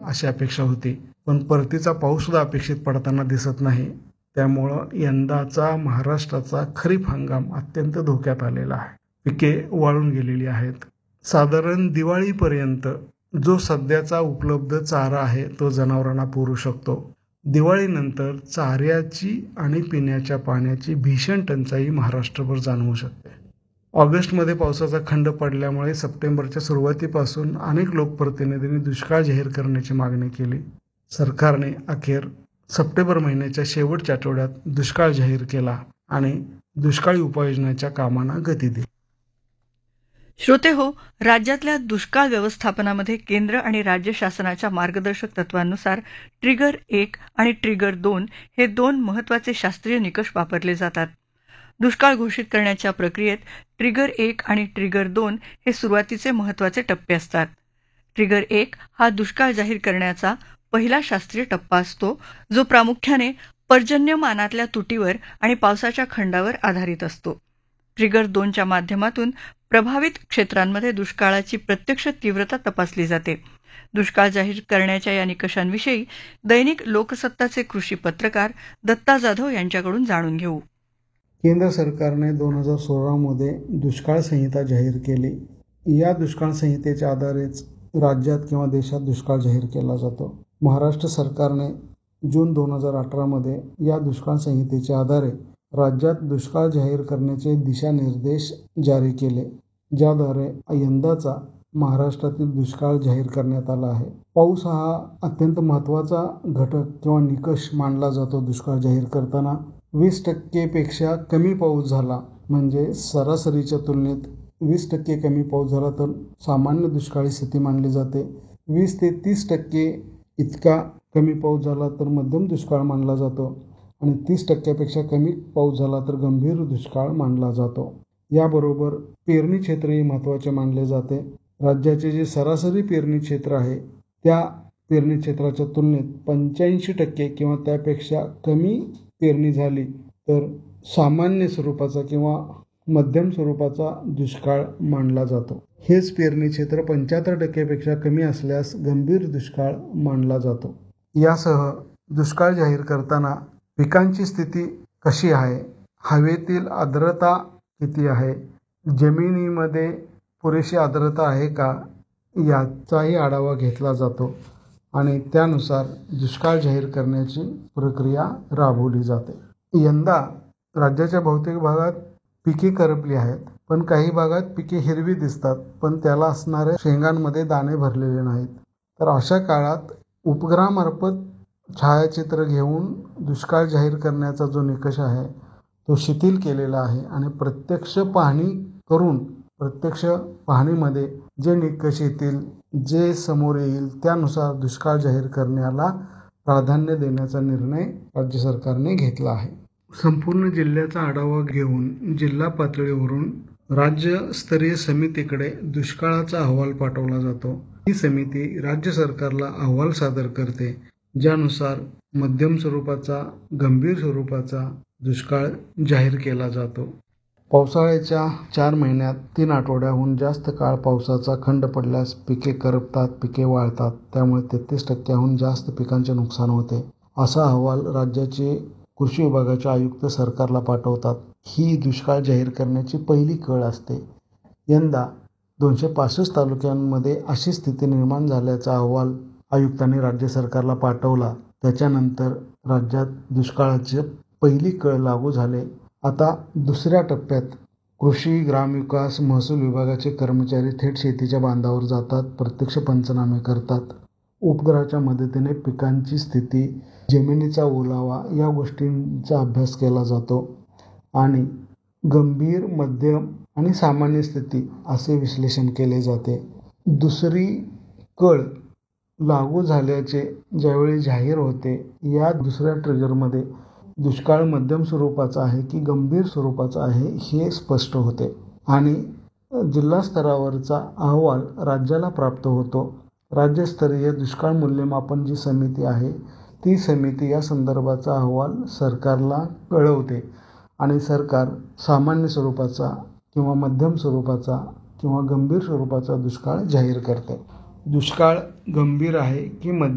अशी अपेक्षा होती, पण परतीचा पाऊस सुद्धा अपेक्षित पडताना दिसत नाही. त्यामुळं यंदाचा महाराष्ट्राचा खरीप हंगाम अत्यंत धोक्यात आलेला आहे. पिके वाळून गेलेली आहेत. साधारण दिवाळीपर्यंत जो सध्याचा उपलब्ध चारा आहे तो जनावरांना पुरू शकतो. दिवाळीनंतर चाऱ्याची आणि पिण्याच्या पाण्याची भीषण टंचाई महाराष्ट्रभर जाणवू शकते. ऑगस्टमध्ये पावसाचा खंड पडल्यामुळे सप्टेंबरच्या सुरुवातीपासून अनेक लोकप्रतिनिधींनी दुष्काळ जाहीर करण्याची मागणी केली. सरकारने अखेर सप्टेंबर महिन्याच्या शेवटच्या आठवड्यात दुष्काळ जाहीर केला आणि दुष्काळी उपाययोजनांच्या कामांना गती दिली. श्रोते हो, राज्यातल्या दुष्काळ व्यवस्थापनामध्ये केंद्र आणि राज्य शासनाच्या मार्गदर्शक तत्वांनुसार ट्रिगर 1 आणि ट्रिगर 2 हे 2 महत्त्वाचे शास्त्रीय निकष वापरले जातात. दुष्काळ घोषित करण्याच्या प्रक्रियेत ट्रिगर 1 आणि ट्रिगर 2 हे सुरुवातीचे महत्त्वाचे टप्पे असतात. ट्रिगर 1 हा दुष्काळ जाहीर करण्याचा पहिला शास्त्रीय टप्पा असतो, जो प्रामुख्याने पर्जन्यमानातल्या तुटीवर आणि पावसाच्या खंडावर आधारित असतो. ट्रिगर 2च्या माध्यमातून प्रभावित क्षेत्रांमध्ये दुष्काळाची प्रत्यक्ष तीव्रता तपासली जाते. दुष्काळ जाहीर करण्याच्या या निकषांविषयी दैनिक लोकसत्ताचे कृषी पत्रकार दत्ता जाधव यांच्याकडून जाणून घेऊ. केंद्र सरकारने 2016 मध्ये दुष्काळ संहिता जाहीर केली. या दुष्काळ संहितेच्या आधारेच राज्यात किंवा देशात दुष्काळ जाहीर केला जातो. महाराष्ट्र सरकारने जून 2018 मध्ये या दुष्काळ संहितेच्या आधारे राज्यात दुष्काळ जाहीर करण्याचे दिशानिर्देश जारी केले, ज्याद्वारे यंदाचा महाराष्ट्रातील दुष्काळ जाहीर करण्यात आला आहे. पाऊस हा अत्यंत महत्त्वाचा घटक किंवा निकष मानला जातो. दुष्काळ जाहीर करताना 20% पेक्षा कमी पाऊस झाला म्हणजे सरासरीच्या तुलनेत 20% कमी पाऊस झाला तर सामान्य दुष्काळी स्थिती मानली जाते. 20 ते 30% इतका कमी पाऊस झाला तर मध्यम दुष्काळ मानला जातो आणि 30% कमी पाऊस झाला तर गंभीर दुष्काळ मानला जातो. याबरोबर पेरणी क्षेत्रही महत्त्वाचे मानले जाते. राज्याचे जे सरासरी पेरणी क्षेत्र आहे त्या पेरणी क्षेत्राच्या तुलनेत 85% किंवा त्यापेक्षा कमी पेरणी झाली तर सामान्य स्वरूपाचा किंवा मध्यम स्वरूपाचा दुष्काळ मानला जातो. हेच पेरणी क्षेत्र 75% पेक्षा कमी असल्यास गंभीर दुष्काळ मानला जातो. यासह दुष्काळ जाहीर करताना पिकांची स्थिती कशी आहे, हवेतील आर्द्रता किती आहे, जमिनीमध्ये पुरेशी आर्द्रता आहे का, याचाही आढावा घेतला जातो आणि त्यानुसार दुष्काळ जाहीर करण्याची प्रक्रिया राबवली जाते. यंदा राज्याच्या बहुतेक भागात पिके करपली आहेत, पण काही भागात पिके हिरवी दिसतात पण त्याला असणाऱ्या शेंगांमध्ये दाणे भरलेले नाहीत. तर अशा काळात उपग्रहामार्फत छायाचित्र घेऊन दुष्काळ जाहीर करण्याचा जो निकष आहे तो शिथिल केलेला आहे आणि प्रत्यक्ष पाहणी करून प्रत्यक्ष पाहणीमध्ये जे निकष येतील, जे समोर येईल त्यानुसार दुष्काळ जाहीर करण्याला प्राधान्य देण्याचा निर्णय राज्य सरकारने घेतला आहे. संपूर्ण जिल्ह्याचा आढावा घेऊन जिल्हा पातळीवरून राज्यस्तरीय समितीकडे दुष्काळाचा अहवाल पाठवला जातो. ही समिती राज्य सरकारला अहवाल सादर करते, ज्यानुसार मध्यम स्वरूपाचा, गंभीर स्वरूपाचा दुष्काळ जाहीर केला जातो. पावसाळ्याच्या 4 महिन्यात 3 आठवड्याहून जास्त काळ पावसाचा खंड पडल्यास पिके करपतात, पिके वाळतात. त्यामुळे 33%हून जास्त पिकांचे नुकसान होते. असा अहवाल राज्याचे कृषी विभागाचे आयुक्त सरकारला पाठवतात. ही दुष्काळ जाहीर करण्याची पहिली कळ असते. यंदा 265 तालुक्यांमध्ये अशी स्थिती निर्माण झाल्याचा अहवाल आयुक्तांनी राज्य सरकारला पाठवला. त्याच्यानंतर राज्यात दुष्काळाची पहिली कळ लागू झाले. आता दुसऱ्या टप्प्यात कृषी, ग्रामविकास, महसूल विभागाचे कर्मचारी थेट शेतीच्या बांधावर जातात, प्रत्यक्ष पंचनामे करतात. उपग्रहाच्या मदतीने पिकांची स्थिती, जमिनीचा ओलावा या गोष्टींचा अभ्यास केला जातो आणि गंभीर, मध्यम आणि सामान्य स्थिती असे विश्लेषण केले जाते. दुसरी कळ लागू झाल्याचे ज्यावेळी जाहीर होते, या दुसऱ्या ट्रिगरमध्ये दुष्काळ मध्यम स्वरूपाचा आहे की गंभीर स्वरूपाचा आहे हे स्पष्ट होते आणि जिल्हा स्तरावरचा अहवाल राज्याला प्राप्त होतो. राज्यस्तरीय दुष्काळ मूल्यमापन जी समिती आहे ती समिती या संदर्भाचा अहवाल सरकारला कळवते आणि सरकार सामान्य स्वरूपाचा किंवा मध्यम स्वरूपाचा किंवा गंभीर स्वरूपाचा दुष्काळ जाहीर करते. दुष्काळ गंभीर आहे की